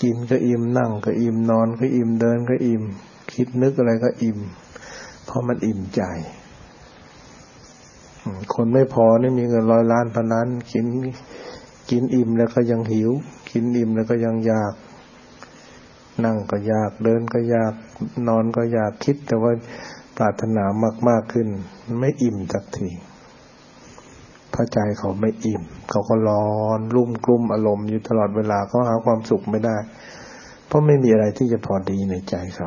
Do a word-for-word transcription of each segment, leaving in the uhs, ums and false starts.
กินก็อิ่มนั่งก็อิ่มนอนก็อิ่มเดินก็อิ่มคิดนึกอะไรก็อิ่มเพราะมันอิ่มใจคนไม่พอนี่มีเงินร้อยล้านพันล้านกินกินอิ่มแล้วก็ยังหิวกินอิ่มแล้วก็ยังอยากนั่งก็อยากเดินก็อยากนอนก็อยากคิดแต่ว่าปรารถนามากๆขึ้นไม่อิ่มสักทีเพราะใจเขาไม่อิ่มเขาก็ร้อนรุ่มกลุ้มอารมณ์อยู่ตลอดเวลาเขาหาความสุขไม่ได้เพราะไม่มีอะไรที่จะพอดีในใจเขา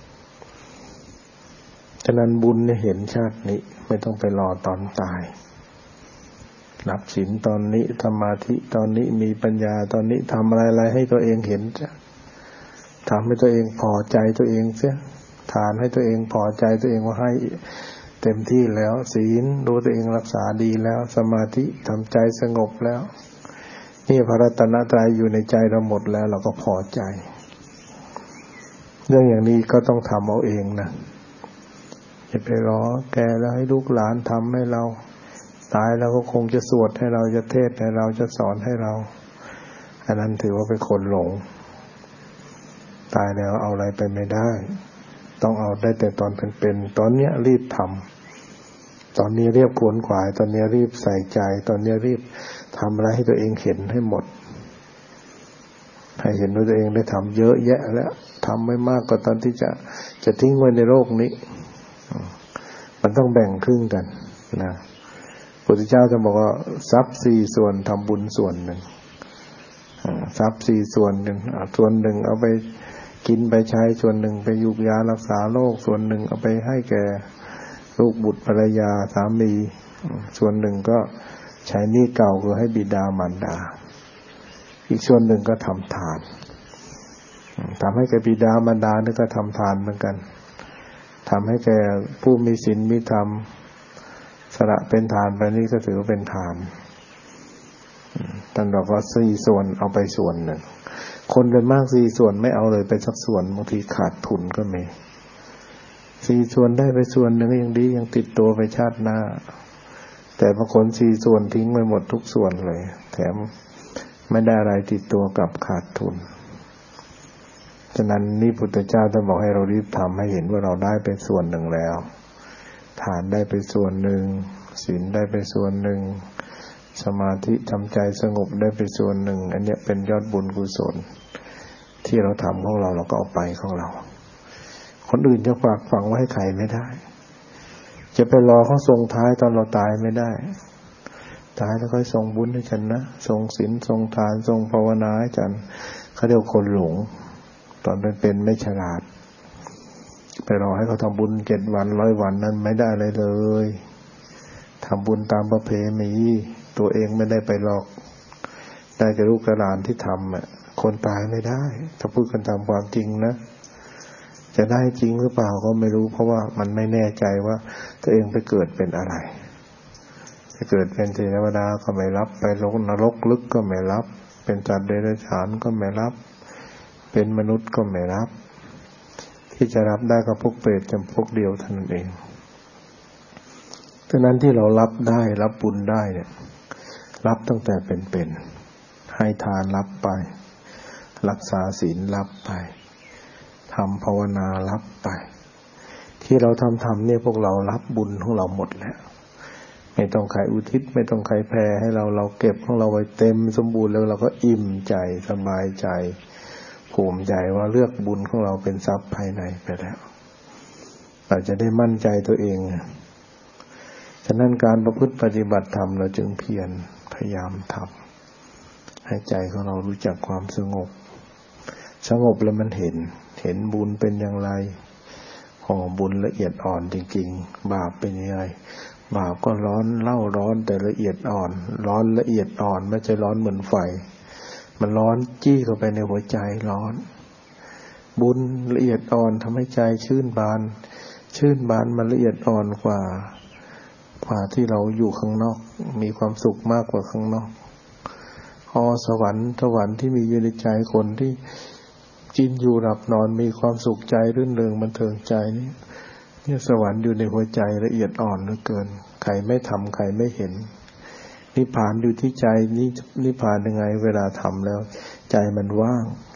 ฉะนั้นบุญเนี่ยเห็นชาตินี้ไม่ต้องไปรอตอนตายรับศีลตอนนี้สมาธิตอนนี้มีปัญญาตอนนี้ทำอะไรๆให้ตัวเองเห็นจ้ะทำให้ตัวเองพอใจตัวเองเสียทานให้ตัวเองพอใจตัวเองว่าให้เต็มที่แล้วศีลรู้ตัวเองรักษาดีแล้วสมาธิทำใจสงบแล้วนี่พระรัตนตรัยอยู่ในใจเราหมดแล้วเราก็พอใจเรื่องอย่างนี้ก็ต้องทำเอาเองนะอย่าไปรอแก่แล้วให้ลูกหลานทำให้เราตายแล้วก็คงจะสวดให้เราจะเทศให้เราจะสอนให้เราอันนั้นถือว่าเป็นคนหลงตายแล้วเอาอะไรไปไม่ได้ต้องเอาได้แต่ตอนเป็นๆตอนเนี้ยรีบทำตอนนี้เรียบขวนขวายตอนนี้รีบใส่ใจตอนนี้รีบทำอะไรให้ตัวเองเห็นให้หมดให้เห็นว่าตัวเองได้ทำเยอะแยะแล้วทำไม่มากก็ตอนที่จะจะทิ้งไว้ในโลกนี้มันต้องแบ่งครึ่งกันนะพระพุทธเจ้าจะบอกว่าทรัพย์สี่ส่วนทำบุญส่วนหนึ่งทรัพย์สี่ส่วนหนึ่งส่วนหนึ่งเอาไปกินไปใช้ส่วนหนึ่งไปยุกยารักษาโรคส่วนหนึ่งเอาไปให้แก่ลูกบุตรภรรยาสามีส่วนหนึ่งก็ใช้หนี้เก่าคือให้บิดามารดาอีกส่วนหนึ่งก็ทำทานทำให้แก่บิดามารดานี่ก็ทำทานเหมือนกันทำให้แก่ผู้มีศีลมีธรรมสละเป็นทานไปนี่ก็ถือว่าเป็นทานท่านบอกว่าสี่ส่วนเอาไปส่วนหนึ่งคนเป็นมากสี่ส่วนไม่เอาเลยไปสักส่วนบางทีขาดทุนก็มีสี่ส่วนได้ไปส่วนหนึ่งยังดียังติดตัวไปชาติหน้าแต่บางคนสี่ส่วนทิ้งไปหมดทุกส่วนเลยแถมไม่ได้อะไรติดตัวกับขาดทุนฉะนั้นนี่พุทธเจ้าท่านบอกให้เรารีบทำให้เห็นว่าเราได้ไปส่วนหนึ่งแล้วทานได้ไปส่วนหนึ่งศีลได้ไปส่วนหนึ่งสมาธิทำใจสงบได้ไปส่วนหนึ่งอันนี้เป็นยอดบุญกุศลที่เราทำของเราเราก็เอาไปของเราคนอื่นจะฝากฝังไว้ให้ใครไม่ได้จะไปรอเขาส่งท้ายตอนเราตายไม่ได้ตายแล้วค่อยส่งบุญให้ฉันนะส่งศีลส่งทานส่งภาวนาให้ฉันเขาเรียกคนหลงตอนเป็นเป็นไม่ฉลาดไปรอให้เขาทำบุญเจ็ดวันร้อยวันนั้นไม่ได้เลยเลยทำบุญตามประเพณีตัวเองไม่ได้ไปหรอกได้กับลูกหลานที่ทำอ่ะคนตายไม่ได้ถ้าพูดกันตามความจริงนะจะได้จริงหรือเปล่าก็ไม่รู้เพราะว่ามันไม่แน่ใจว่าตัวเองไปเกิดเป็นอะไรไปเกิดเป็นเทวดาก็ไม่รับไปลงนรกลึกก็ไม่รับเป็นสัตว์เดรัจฉานก็ไม่รับเป็นมนุษย์ก็ไม่รับที่จะรับได้ก็พวกเปรตจำพวกเดียวเท่านั้นเองฉะนั้นที่เรารับได้รับบุญได้เนี่ยรับตั้งแต่เป็นๆให้ทานรับไปรักษาศีลรับไปทำภาวนารับไปที่เราทำทำเนี่ยพวกเรารับบุญของเราหมดแล้วไม่ต้องใครอุทิศไม่ต้องใครแผ่ให้เราเราเก็บของเราไว้เต็มสมบูรณ์แล้วเราก็อิ่มใจสบายใจภูมิใจว่าเลือกบุญของเราเป็นทรัพย์ภายในไปแล้วเราจะได้มั่นใจตัวเองฉะนั้นการประพฤติปฏิบัติธรรมเราจึงเพียรพยายามทำให้ใจของเรารู้จักความสงบสงบแล้วมันเห็นเห็นบุญเป็นอย่างไรห่อบุญละเอียดอ่อนจริงๆบาปเป็นยังไงบาปก็ร้อนเล่าร้อนแต่ละเอียดอ่อนร้อนละเอียดอ่อนไม่ใช่ร้อนเหมือนไฟมันร้อนจี้เข้าไปในหัวใจร้อนบุญละเอียดอ่อนทำให้ใจชื่นบานชื่นบานมันละเอียดอ่อนกว่ากว่าที่เราอยู่ข้างนอกมีความสุขมากกว่าข้างนอกอ๋อสวรรค์สวรรค์ที่มีอยู่ในใจคนที่กินอยู่หลับนอนมีความสุขใจรื่นเริงบันเทิงใจนี่เนี่ยสวรรค์อยู่ในหัวใจละเอียดอ่อนเหลือเกินใครไม่ทำใครไม่เห็นนิพพานอยู่ที่ใจนี่นิพพานยังไงเวลาทำแล้วใจมันว่าง